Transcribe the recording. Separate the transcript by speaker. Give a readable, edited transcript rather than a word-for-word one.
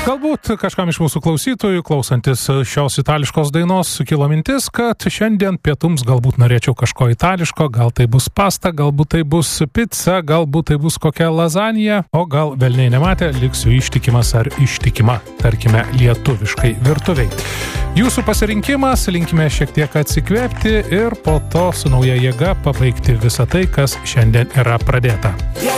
Speaker 1: Galbūt kažkam iš mūsų klausytojų, klausantis šios itališkos dainos, sukilo mintis, kad šiandien pietums galbūt norėčiau kažko itališko, gal tai bus pasta, galbūt tai bus pica, galbūt tai bus kokia lazanija, o gal velniai nematė, liksiu ištikimas ar ištikima, tarkime, lietuviškai virtuviai. Jūsų pasirinkimas, linkime šiek tiek atsikvėpti ir po to su nauja jėga pabaigti visą tai, kas šiandien yra pradėta.